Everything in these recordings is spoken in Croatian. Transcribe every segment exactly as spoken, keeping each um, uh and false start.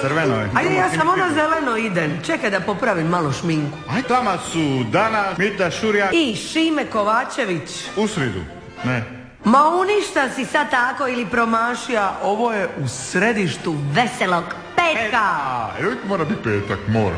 crvenoj. Ajde, ja sam ono zeleno idem. Čekaj da popravim malo šminku. Aj, tama su Dana, Mita Šurja i Šime Kovačević. U sridu, ne. Ma uništa si sad tako ili promašija. Ovo je u središtu veselog petka. A, uvijek mora biti petak, mora.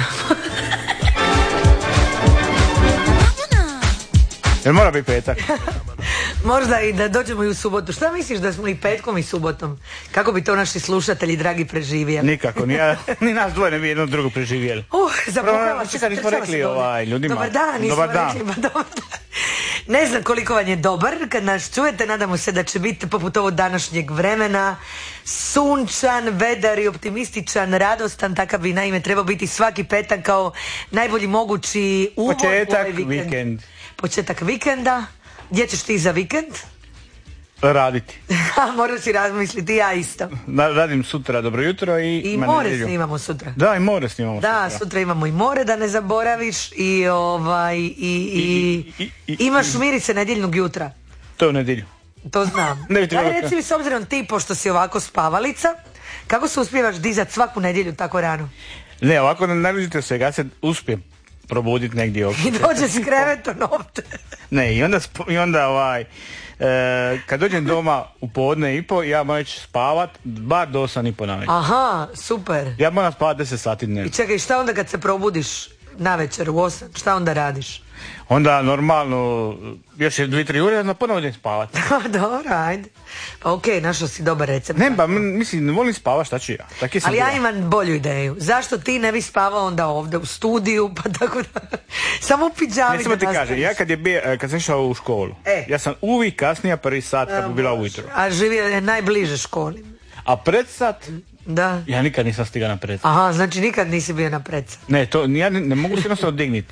Jel mora biti petak? Možda i da dođemo i u subotu. Šta misliš da smo i petkom i subotom? Kako bi to naši slušatelji dragi preživjeli? Nikako, ni, ja, ni nas dvoje ne bi jedno drugo preživjeli. Uh, zapukala se. Čekaj, nismo rekli ovaj, ljudima. Dobar dan, nismo dobar dan. rekli. Ba, dobar dan. Ne znam koliko vam je dobar kad nas čujete, nadamo se da će biti poput ovog današnjeg vremena sunčan, vedar i optimističan, radostan, takav bi naime trebao biti svaki petak kao najbolji mogući uvod u ovaj vikend. vikend. Početak vikenda. Gdje ćeš ti za vikend? Raditi. Moraš si razmisliti, ja isto. Na, radim sutra, dobro jutro i... I more nedjelju. Snimamo sutra. Da, i more snimamo da, sutra. Da, sutra imamo i more, da ne zaboraviš. I ovaj, i, i, i, i, i imaš mirice nedjeljnog jutra. To je u nedjelju. To znam. Ne Daj, reci mi, s obzirom ti, pošto si ovako spavalica, kako se uspijevaš dizat svaku nedjelju tako rano? Ne, ovako ne naružite se, ja se uspijem probuditi negdje oko. I dođe s krevetom ovdje. Ne, i onda, i onda ovaj, e, kad dođem doma u podne i po, ja moram ići spavat, bar do osam i po navečer. Aha, super. Ja moram spavat deset sati dnevno. I čekaj, šta onda kad se probudiš navečer u osam, šta onda radiš? Onda normalno, još je dvije, tri ure, onda ponovno idem spavat. Dobro, ajde. Pa okej, okay, našao si dobar recept. Ne, pa mislim, ne volim spavat, šta ću ja? Taki sam Ali ja bila. imam bolju ideju. Zašto ti ne bi spavao onda ovdje u studiju, pa tako da... Samo u pidžami. Ne, samo ti kažem, ja kad, je bio, kad sam išao u školu, e. ja sam uvijek kasnija prvi sat kad bi bila ujutro. A živio je najbliže školi. A predsat, da. Ja nikad nisam stigao na predsat. Aha, znači nikad nisi bio na predsat. Ne, to, ja ne, ne mogu se jednostavno digniti.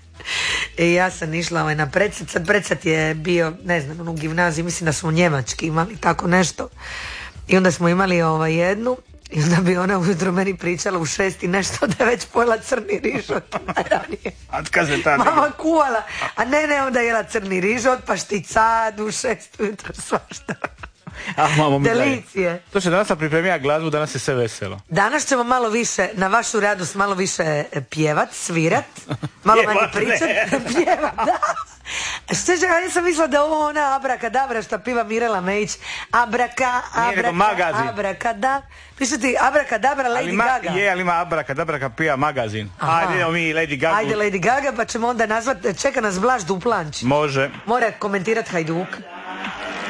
I ja sam išla ovaj na predsat, sad predsat je bio, ne znam, u gimnaziji, mislim da smo u Njemački imali tako nešto. I onda smo imali ovaj jednu, i onda bi ona ujutro meni pričala u šest i nešto da je već pojela crni rižot najranije. A kad se tada? Mama kuvala, a ne, ne, onda jela crni rižot, pa šticad u šest ujutro, svašta. A, mamo, delicije. To će danas sam pripremio glazbu, danas je sve veselo. Danas ćemo malo više, na vašu radost, malo više pjevat, svirat, malo manje pričat. Pjevat, da. Što će, ja sam mislila da je ovo ona abrakadabra što piva Mirela Mejić. Abraka, abraka, abrakada. Piše ti abrakadabra Lady ali ma, Gaga. Je, ali ima abrakadabra kad pija magazin. Aha. Ajde, idemo mi Lady Gaga. Ajde Lady Gaga, pa ćemo onda nazvat, čeka nas Blaž Duplanč. Može. Mora komentirat Hajduk.